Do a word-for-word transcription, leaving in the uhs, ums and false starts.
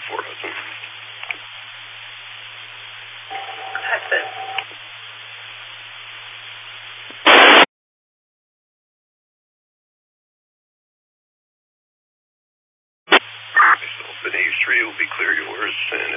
four Hudson. Hudson. Myself and A three will be clear yours, and